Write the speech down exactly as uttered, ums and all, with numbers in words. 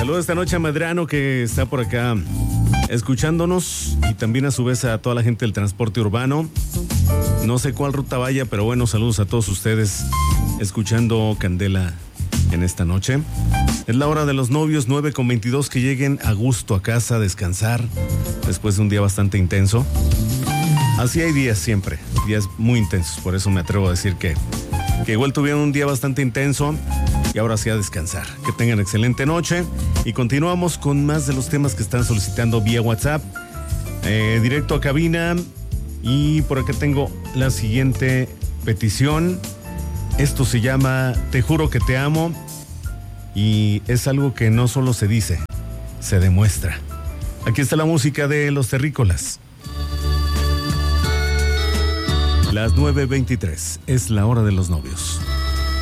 Saludos esta noche a Medrano, que está por acá escuchándonos, y también a su vez a toda la gente del transporte urbano. No sé cuál ruta vaya, pero bueno, saludos a todos ustedes escuchando Candela en esta noche. Es la hora de los novios, nueve con veintidós, que lleguen a gusto a casa a descansar después de un día bastante intenso. Así hay días siempre, días muy intensos, por eso me atrevo a decir que, que igual tuvieron un día bastante intenso y ahora sí a descansar. Que tengan excelente noche y continuamos con más de los temas que están solicitando vía WhatsApp, eh, directo a cabina. Y por acá tengo la siguiente petición. Esto se llama Te juro que te amo, y es algo que no solo se dice, se demuestra. Aquí está la música de Los Terrícolas. Las nueve veintitrés, es la hora de los novios.